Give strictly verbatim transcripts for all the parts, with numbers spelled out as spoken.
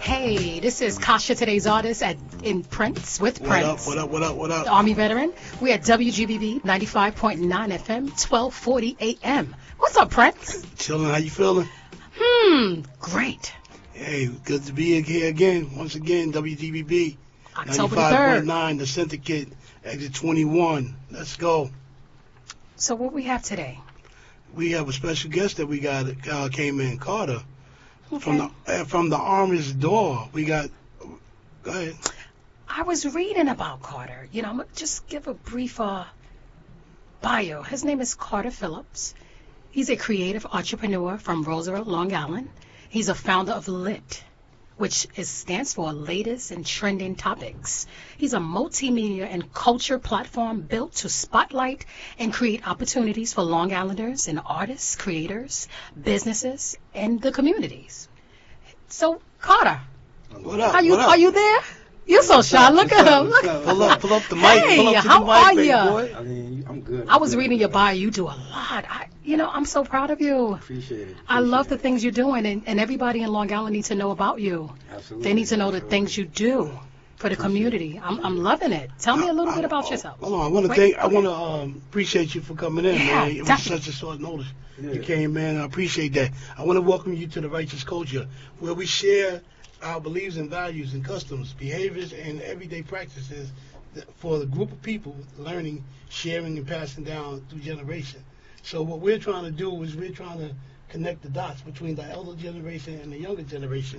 Hey, this is Kasha, today's artist at in Prince with Prince. What up, what up, what up, what up? The Army veteran. We at W G B B ninety-five point nine F M, twelve forty A M. What's up, Prince? Chilling, how you feeling? Hmm, great. Hey, good to be here again. Once again, W G B B October ninety-five point third. nine, the Syndicate, exit twenty-one. Let's go. So what we have today? We have a special guest that we got uh, came in, Carter. Okay. From the uh, from the Army's door. We got. Go ahead. I was reading about Carter. You know, I'm gonna just give a brief uh, bio. His name is Carter Phillips. He's a creative entrepreneur from Roosevelt, Long Island. He's a founder of Lit, which is, stands for Latest and Trending Topics. He's a multimedia and culture platform built to spotlight and create opportunities for Long Islanders and artists, creators, businesses, and the communities. So, Carter, What up? are you what up? are you there? You're so shy. Look at him. Look. Pull up, pull up the mic. Hey, pull up to how the mic, are baby ya? boy. I mean, I'm good. I was I'm reading good. your bio. You do a lot. I, you know, I'm so proud of you. Appreciate it. I love the Appreciate things you're doing, and, and everybody in Long Island needs to know about you. it. Absolutely. They need to know the Absolutely. things you do for the Appreciate community. I'm, I'm loving it. Tell me a little bit about yourself. Hold on, I want to Wait, thank. I okay. want to um, appreciate you for coming in, Yeah, man. It was definitely. such a short notice. Yeah. You came in. I appreciate that. I want to welcome you to the Righteous Culture, where we share our beliefs and values and customs, behaviors, and everyday practices that- for the group of people learning, sharing, and passing down through generation. So what we're trying to do is we're trying to connect the dots between the elder generation and the younger generation.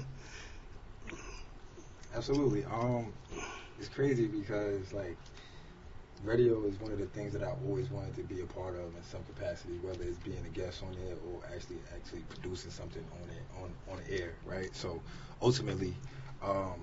Absolutely. Um, it's crazy because like radio is one of the things that I always wanted to be a part of in some capacity, whether it's being a guest on it or actually actually producing something on it on on the air, right? So ultimately, um,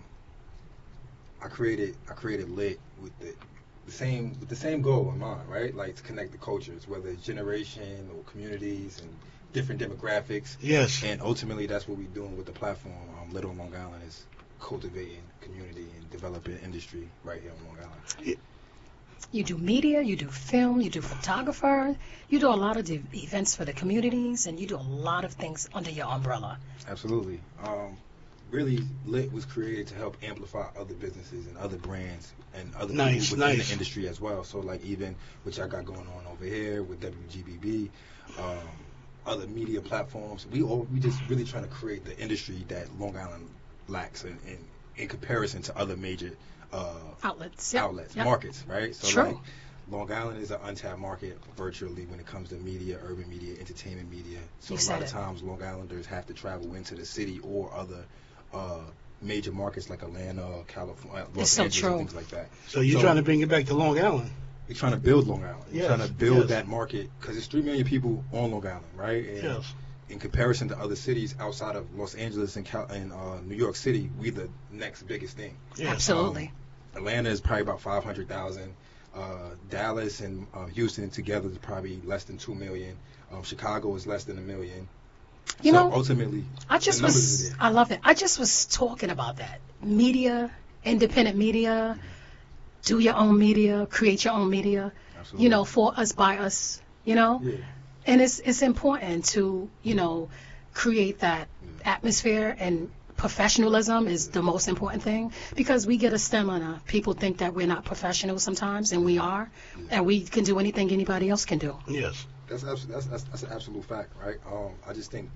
I created I created Lit with the the same with the same goal in mind, right? Like to connect the cultures, whether it's generation or communities and different demographics. Yes. And ultimately, that's what we're doing with the platform. Um, Lit on Long Island is cultivating community and developing industry right here on Long Island. You do media, you do film, you do photographer, you do a lot of the events for the communities, and you do a lot of things under your umbrella. Absolutely. Um, really, Lit was created to help amplify other businesses and other brands and other Nice, people within nice. the industry as well. So, like even which I got going on over here with W G B B, um, other media platforms. We all we just really trying to create the industry that Long Island lacks in in, in comparison to other major uh, Outlets. Yep. outlets, Yep. markets, right? So True. like Long Island is an untapped market virtually when it comes to media, urban media, entertainment media. So You a said lot of it. times Long Islanders have to travel into the city or other uh, major markets like Atlanta, California, Los It's so Angeles, true. and things like that. So you're So- trying to bring it back to Long Island. We're trying to build Long Island. We're Yes, trying to build yes. that market because there's three million people on Long Island, right? And Yes. in comparison to other cities outside of Los Angeles and, Cal- and uh, New York City, we the next biggest thing. Yes. Absolutely. Atlanta is probably about five hundred thousand. Uh, Dallas and uh, Houston together is probably less than two million. Um, Chicago is less than a million. You so know, ultimately, I just the numbers was, are there. I love it. I just was talking about that. Media, independent media, do your own media, create your own media, Absolutely. you know, for us, by us, you know? Yeah. And it's it's important to, you know, create that Yeah. atmosphere, and professionalism is the most important thing, because we get a stigma. People think that we're not professional sometimes, and we are, and we can do anything anybody else can do. Yes. That's, abso- that's that's that's an absolute fact, right? Um, I just think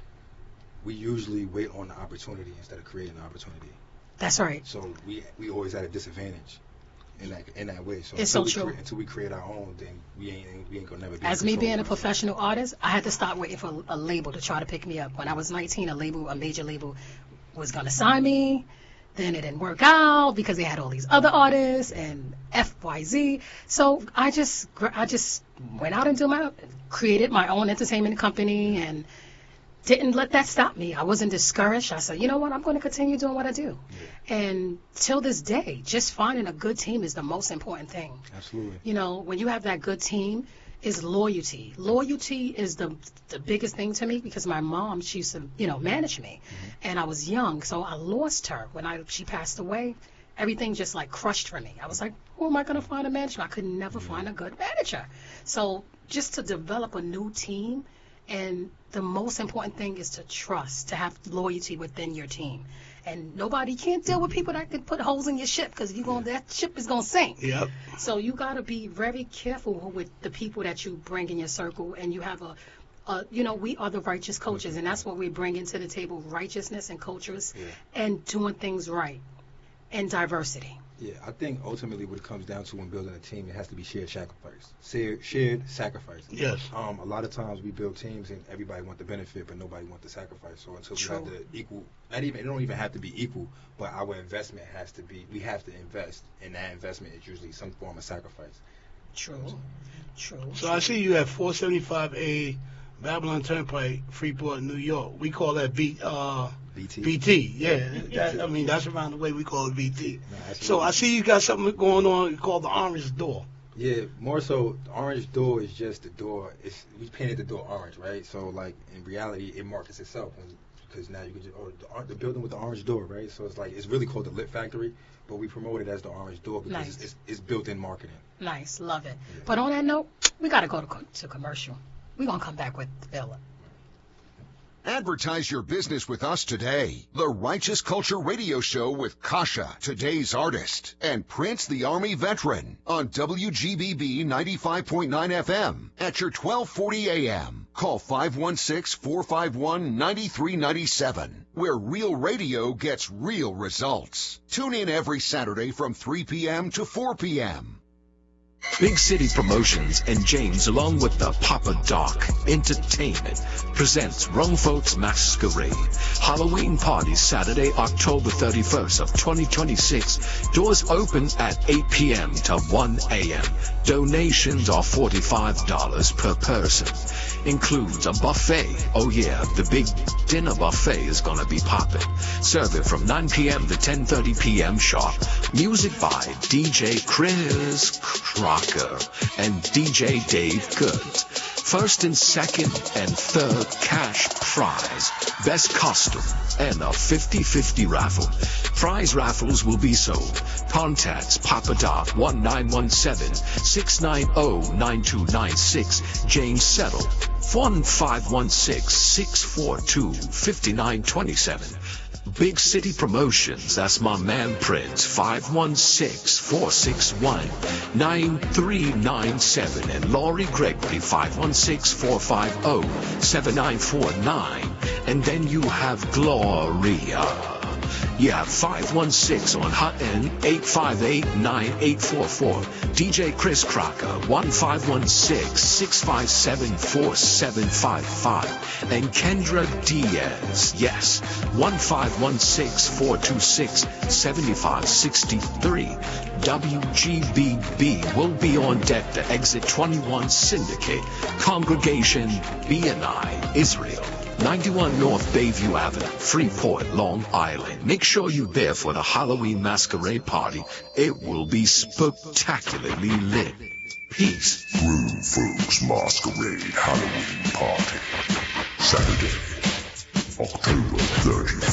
we usually wait on the opportunity instead of creating the opportunity. That's right. So we we always at a disadvantage in that in that way. So It's until so we true. Cre- until we create our own, then we ain't we ain't gonna never be. As in me control being of a it. professional artist, I had to start waiting for a label to try to pick me up. When I was nineteen, a label, a major label, was going to sign me. Then it didn't work out because they had all these other artists and X Y Z. So I just, gr- I just went out and do my, created my own entertainment company and didn't let that stop me. I wasn't discouraged. I said, you know what, I'm going to continue doing what I do. And till this day, just finding a good team is the most important thing. Absolutely. You know, when you have that good team, is loyalty. Loyalty is the the biggest thing to me, because my mom, she used to, you know, manage me, and I was young, so I lost her when I she passed away. Everything just like crushed for me. I was like, who am I going to find a manager? I could never find a good manager. So just to develop a new team And the most important thing is to trust, to have loyalty within your team. And nobody can't deal with people that can put holes in your ship, because you going that ship is gonna sink. Yep. So you gotta be very careful with the people that you bring in your circle, and you have a, a you know, we are the righteous coaches, and that's what we bring into the table: righteousness and cultures, Yeah. and doing things right, and diversity. Yeah, I think ultimately what it comes down to when building a team, it has to be shared sacrifice. Shared, shared sacrifice. Yes. Um, a lot of times we build teams and everybody want the benefit, but nobody want the sacrifice. So until True. we have the equal, not even, it don't even have to be equal, but our investment has to be, we have to invest, and that investment is usually some form of sacrifice. True. True. So I see you at four seventy-five A Babylon Turnpike, Freeport, New York. We call that B, uh, B T. B T. Yeah, that, I mean, that's around the way we call it B T. No, So I see you got something going on called the Orange Door. Yeah, more so, the orange door is just the door. It's, we painted the door orange, right? So, like, in reality, it markets itself. Because now you can just, oh, the, the building with the orange door, right? So it's like, it's really called the Lit Factory, but we promote it as the orange door because Nice. it's, it's, it's built-in marketing. Nice. Love it. Yeah. But on that note, we got to go to, co- to commercial. We're going to come back with Philip. Advertise your business with us today. The Righteous Culture Radio Show with Kasha, today's artist, and Prince the Army veteran on W G B B ninety-five point nine F M at your twelve forty A M. Call five one six, four five one, nine three nine seven, where real radio gets real results. Tune in every Saturday from three P M to four P M Big City Promotions and James, along with the Papa Doc Entertainment, presents Wrong Folks Masquerade. Halloween party Saturday, October thirty-first of twenty twenty-six. Doors open at eight P M to one A M Donations are forty-five dollars per person. Includes a buffet. Oh yeah, the big dinner buffet is gonna be popping. Serving from nine P M to ten thirty P M sharp. Music by D J Chris Crocker and D J Dave Good. First and second and third cash prize, best costume, and a fifty-fifty raffle. Prize raffles will be sold. Contacts Papa Doc one nine one seven, six nine zero, nine two nine six. James Settle one five one six, six four two, five nine two seven. Big City Promotions, that's my man Prince, five one six, four six one, nine three nine seven, and Laurie Gregory, five one six, four five zero, seven nine four nine, and then you have Gloria. You have five one six on hot end, eight five eight, nine eight four four. D J Chris Crocker, one five one six, six five seven, four seven five five. And Kendra Diaz, yes, one five one six, four two six, seven five six three. W G B B will be on deck to exit twenty-one Syndicate, Congregation B and I, Israel. ninety-one North Bayview Avenue, Freeport, Long Island. Make sure you're there for the Halloween Masquerade Party. It will be spectacularly lit. Peace. Groom Folks Masquerade Halloween Party. Saturday, October thirty-first.